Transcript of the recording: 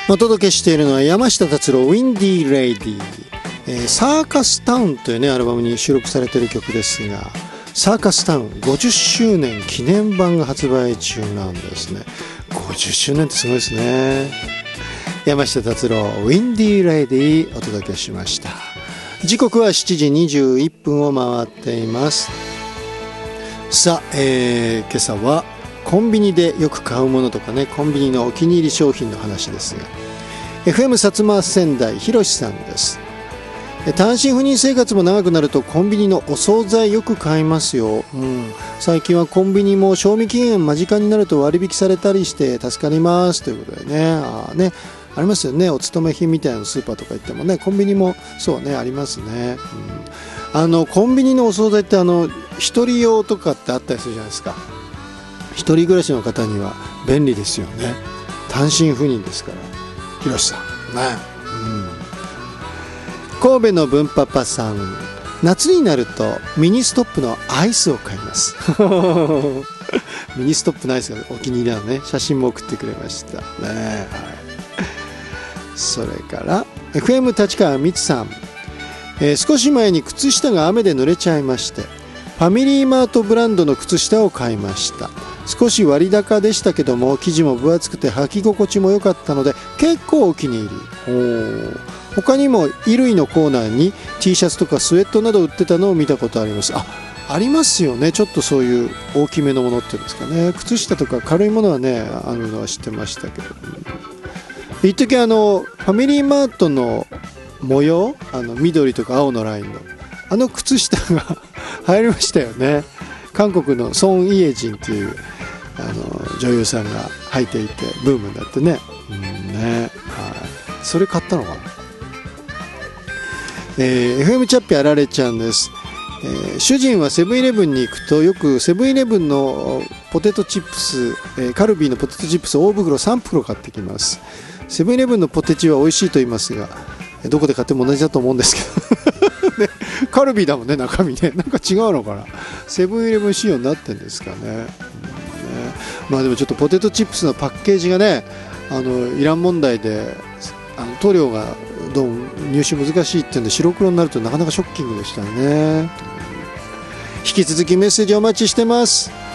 お届けしているのは山下達郎ウィンディーレイディー、サーカスタウンというねアルバムに収録されている曲ですが、サーカスタウン50周年記念版が発売中なんですね。50周年ってすごいですね。山下達郎ウィンディーレイディーお届けしました。時刻は7時21分を回っています。さあ、今朝はコンビニでよく買うものとかね、コンビニのお気に入り商品の話ですが、 FM 薩摩仙台ひろしさんです。単身赴任生活も長くなるとコンビニのお惣菜よく買いますよ、最近はコンビニも賞味期限間近になると割引されたりして助かりますということでね、ありますよね。お勤め品みたいなスーパーとか行ってもね、コンビニもそうねありますね、コンビニのお惣菜って一人用とかってあったりするじゃないですか。一人暮らしの方には便利ですよね。単身赴任ですからひろしさんね、神戸の文パパさん、夏になるとミニストップのアイスを買いますミニストップのアイスがお気に入りなのね。写真も送ってくれましたね、それから FM 立川みつさん、少し前に靴下が雨で濡れちゃいまして、ファミリーマートブランドの靴下を買いました。少し割高でしたけども生地も分厚くて履き心地も良かったので結構お気に入り。他にも衣類のコーナーに T シャツとかスウェットなど売ってたのを見たことあります。ありますよね。ちょっとそういう大きめのものっていうんですかね。靴下とか軽いものはねあるのは知ってましたけど、一時ファミリーマートの模様、緑とか青のラインの靴下が流行りましたよね。韓国のソン・イエジンっていう女優さんが履いていてブームになってね、それ買ったのかな。FM チャッピあられちゃんです。主人はセブンイレブンに行くとよくセブンイレブンのポテトチップス、カルビーのポテトチップス大袋3袋買ってきます。セブンイレブンのポテチは美味しいと言いますが、どこで買っても同じだと思うんですけど、ね、カルビーだもんね中身ね。なんか違うのかな。セブンイレブン仕様になってるんですかね。でもちょっとポテトチップスのパッケージがねイラン問題で塗料がどうも入手難しいっていうんで白黒になるとなかなかショッキングでしたね。引き続きメッセージお待ちしてます。